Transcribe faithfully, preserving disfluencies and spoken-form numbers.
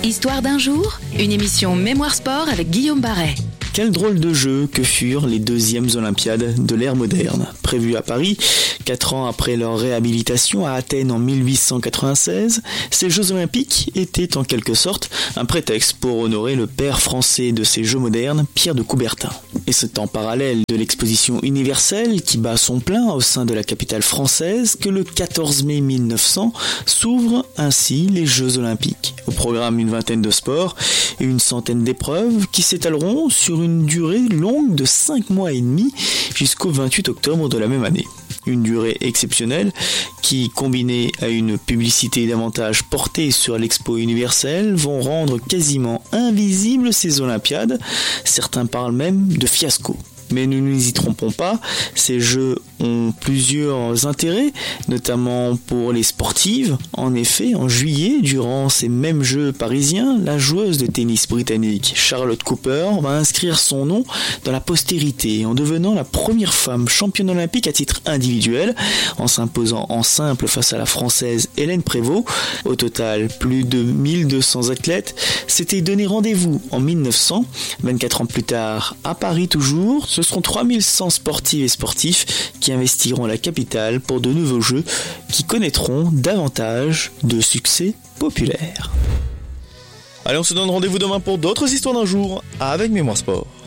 Histoire d'un jour, une émission Mémoire Sport avec Guillaume Barret. Quel drôle de jeu que furent les deuxièmes Olympiades de l'ère moderne. Prévues à Paris, quatre ans après leur réhabilitation à Athènes en mille huit cent quatre-vingt-seize, ces Jeux Olympiques étaient en quelque sorte un prétexte pour honorer le père français de ces Jeux modernes, Pierre de Coubertin. Et c'est en parallèle de l'exposition universelle qui bat son plein au sein de la capitale française que le quatorze mai mille neuf cents s'ouvrent ainsi les Jeux Olympiques. Au programme une vingtaine de sports et une centaine d'épreuves qui s'étaleront sur une durée longue de cinq mois et demi jusqu'au vingt-huit octobre de la même année. Une durée exceptionnelle qui, combinée à une publicité davantage portée sur l'expo universelle, vont rendre quasiment invisibles ces Olympiades. Certains parlent même de fiasco. Mais nous ne nous y trompons pas, ces jeux ont plusieurs intérêts, notamment pour les sportives. En effet, en juillet, durant ces mêmes Jeux parisiens, la joueuse de tennis britannique Charlotte Cooper va inscrire son nom dans la postérité en devenant la première femme championne olympique à titre individuel, en s'imposant en simple face à la française Hélène Prévost. Au total, plus de mille deux cents athlètes s'étaient donné rendez-vous en mille neuf cents, vingt-quatre ans plus tard, à Paris toujours. Ce seront trois mille cent sportives et sportifs qui investiront la capitale pour de nouveaux jeux qui connaîtront davantage de succès populaire. Allez, on se donne rendez-vous demain pour d'autres histoires d'un jour avec Mémoire Sport.